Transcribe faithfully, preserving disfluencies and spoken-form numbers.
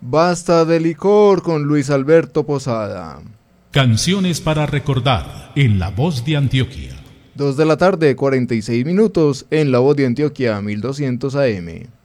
Basta de licor con Luis Alberto Posada. Canciones para recordar en La Voz de Antioquia. Dos de la tarde, cuarenta y seis minutos en La Voz de Antioquia, mil doscientos A M.